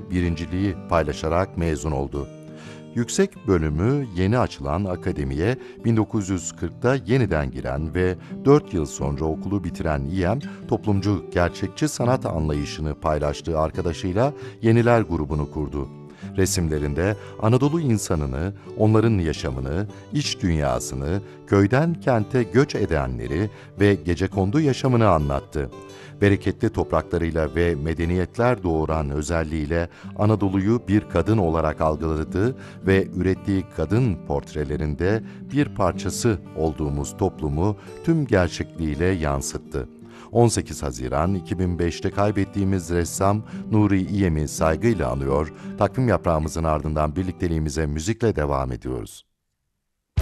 birinciliği paylaşarak mezun oldu. Yüksek bölümü yeni açılan akademiye 1940'da yeniden giren ve 4 yıl sonra okulu bitiren İyem, toplumcu gerçekçi sanat anlayışını paylaştığı arkadaşıyla Yeniler grubunu kurdu. Resimlerinde Anadolu insanını, onların yaşamını, iç dünyasını, köyden kente göç edenleri ve gecekondu yaşamını anlattı. Bereketli topraklarıyla ve medeniyetler doğuran özelliğiyle Anadolu'yu bir kadın olarak algıladı ve ürettiği kadın portrelerinde bir parçası olduğumuz toplumu tüm gerçekliğiyle yansıttı. 18 Haziran 2005'te kaybettiğimiz ressam Nuri İyem'i saygıyla anıyor, takvim yaprağımızın ardından birlikteliğimize müzikle devam ediyoruz.